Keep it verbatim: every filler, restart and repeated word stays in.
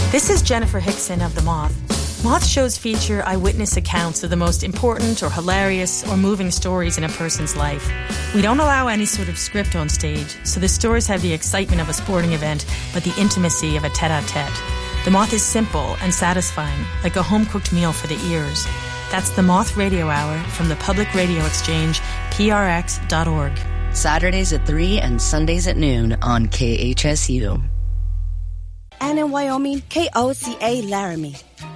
This is Jennifer Hickson of The Moth. Moth shows feature eyewitness accounts of the most important or hilarious or moving stories in a person's life. We don't allow any sort of script on stage, so the stories have the excitement of a sporting event, but the intimacy of a tete-a-tete. The Moth is simple and satisfying, like a home-cooked meal for the ears. That's The Moth Radio Hour from the Public Radio Exchange, P R X dot org. Saturdays at three and Sundays at noon on K H S U. And in Wyoming, K O C A Laramie.